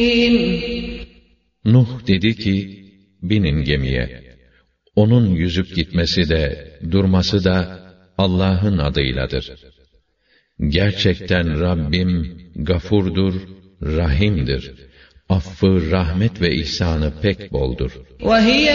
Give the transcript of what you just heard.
Nuh dedi ki, binin gemiye. Onun yüzüp gitmesi de, durması da Allah'ın adıyladır. Gerçekten Rabbim gafurdur, rahimdir. Affı, rahmet ve ihsanı pek boldur.